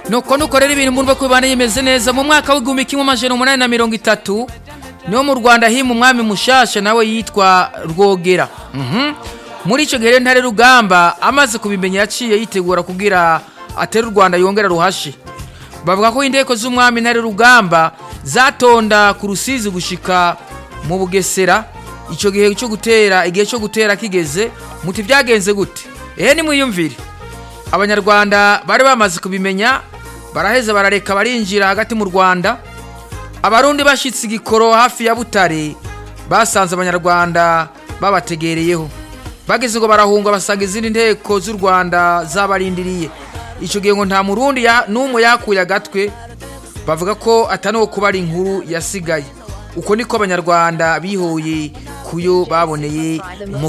nuko rero ibintu mbumva ko bibana yemeze neza mu mwaka w'igihumbi kimwe amajana 830 niho mu Rwanda himu umwami mushasha nawe yitwa Rwogera. Muri ico gihe ntare Rugamba amaze kubimenya yaciye yitegura kugira atera u Rwanda yongera ruhashi. Bavuga ko indeko z'umwami ntare Rugamba zatonda ku Rusizi gushika mu Bugesera ico gihe cyo gutera kigeze muti byagenze gute. Ni mwiyumvire abanyarwanda bari bamaze kubimenya baraheza barareka barinjira hagati mu Rwanda. Abarundi bashitse igikoro hafi ya Butare basanze abanyarwanda babategereyeho bageze ngo barahunga basanga izindi nteko z'u Rwanda zabarindiriye. Ico gihe ngo nta murundi n'umwe yakuye agatwe bavuga ko atano kuba ari inkuru yasigaye. Uko niko abanyarwanda bihoye kuyo baboneye mu